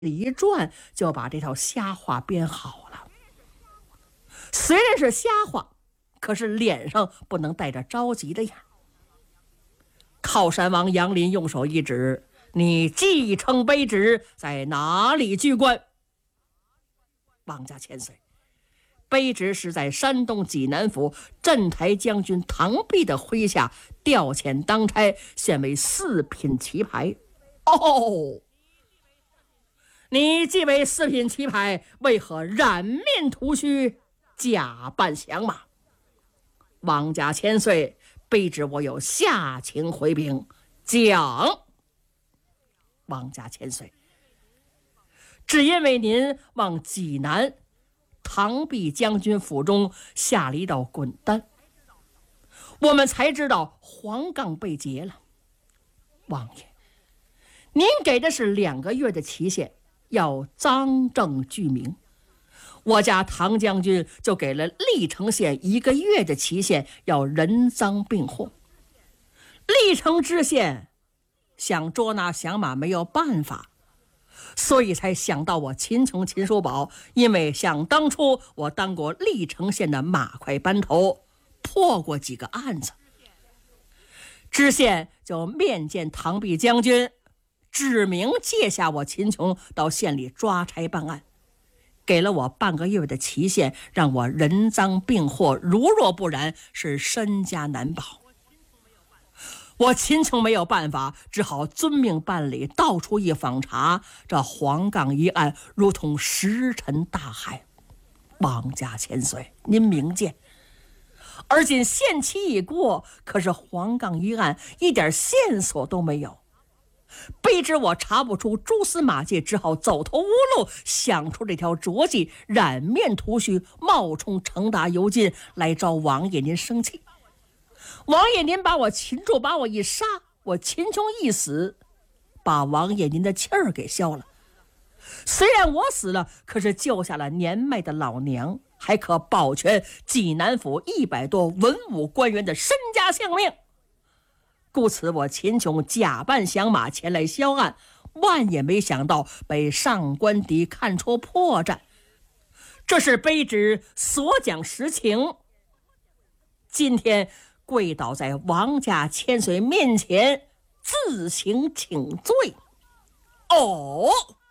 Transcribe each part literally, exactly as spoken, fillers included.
一转，就把这套瞎话编好了。虽然是瞎话，可是脸上不能带着着急的样。靠山王杨林用手一指：“你继承卑职在哪里居官？”王家千岁，卑职是在山东济南府镇台将军唐弼的麾下调遣当差，现为四品旗牌。哦，你既为四品旗牌，为何染面涂须，假扮降马？王家千岁，卑职我有下情回禀。讲。王家千岁，只因为您往济南唐弼将军府中下了一道滚单，我们才知道黄杠被劫了。王爷，您给的是两个月的期限，要赃证俱明。我家唐将军就给了历城县一个月的期限，要人赃并获。历城知县想捉拿降马没有办法，所以才想到我秦琼秦叔宝，因为想当初我当过历城县的马快班头，破过几个案子。知县就面见唐弼将军，指明借下我秦琼到县里抓差办案，给了我半个月的期限，让我人赃并获，如若不然是身家难保。我秦琼没有办法，只好遵命办理，到处一访查，这黄杠一案如同石沉大海。王家千岁，您明鉴，而今限期已过，可是黄杠一案一点线索都没有。卑职我查不出蛛丝马迹，只好走投无路，想出这条拙计，染面涂须，冒充程达尤金来招王爷您生气。王爷您把我擒住，把我一杀，我秦琼一死，把王爷您的气儿给消了。虽然我死了，可是救下了年迈的老娘，还可保全济南府一百多文武官员的身家性命。故此我秦琼假扮降马前来销案，万也没想到被上官迪看出破绽。这是卑职所讲实情，今天跪倒在王家千岁面前，自行请罪。哦，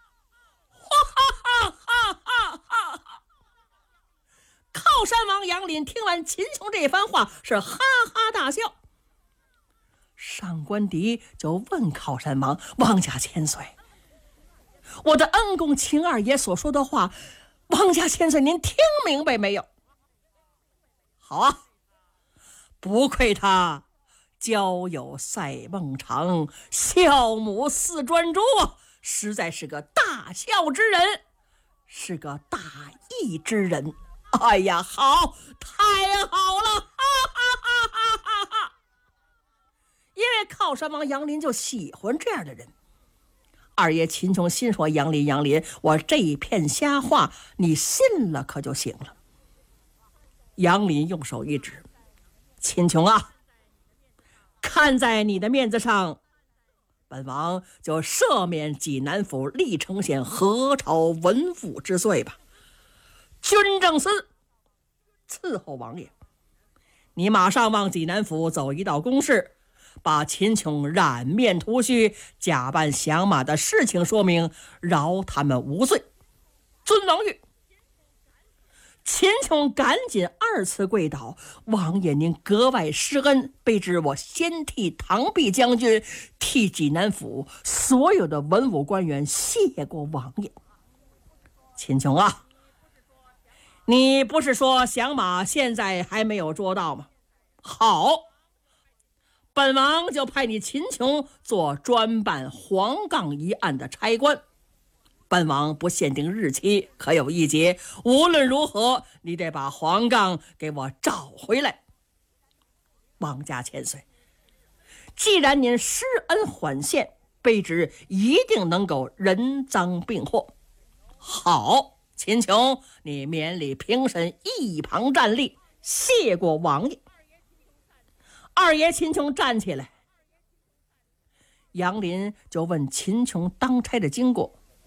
哈哈哈哈哈哈！靠山王杨林听完秦琼这番话，是哈哈大笑。上官迪就问靠山王：“王家千岁，我的恩公秦二爷所说的话，王家千岁您听明白没有？”好啊，不愧他交友赛孟尝，孝母似专诸，实在是个大孝之人，是个大义之人。哎呀，好，太好了，哈哈哈哈哈哈！因为靠山王杨林就喜欢这样的人。二爷秦琼心说：“杨林，杨林，我这一片瞎话，你信了可就行了。”杨林用手一指：“秦琼啊，看在你的面子上，本王就赦免济南府历城县何朝文府之罪吧。军政司伺候王爷，你马上往济南府走一道公事，把秦琼染面涂须、假扮降马的事情说明，饶他们无罪。遵王谕。”秦琼赶紧二次跪倒：“王爷您格外施恩，卑职我先替唐弼将军，替济南府所有的文武官员谢过王爷。”秦琼啊，你不是说降马现在还没有捉到吗？好，本王就派你秦琼做专办黄杠一案的差官。本王不限定日期，可有一节，无论如何你得把黄杠给我找回来。王家千岁，既然您施恩缓县，卑职一定能够人赃并获。好，秦琼，你免礼平身，一旁站立，谢过王爷。二爷秦琼站起来，杨林就问秦琼当差的经过。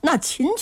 那秦